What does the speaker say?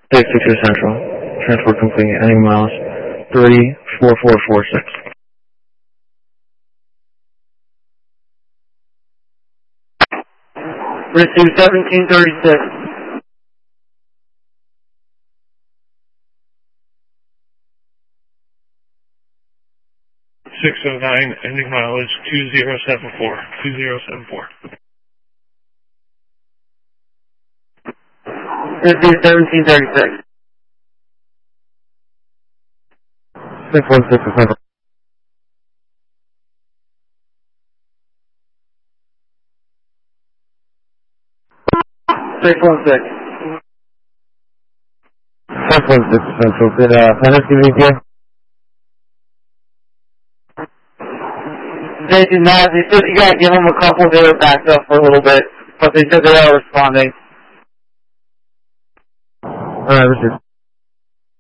662 Central. Transport complete. Ending miles 34446. Receive 1736. Ending mileage 2074. 2074. Receive 1736. 616 Central. 616. 616 Central. Did Henderson meet you? They did not. They said you gotta give them a couple. They were backed up for a little bit, but they said they are responding. Alright, received.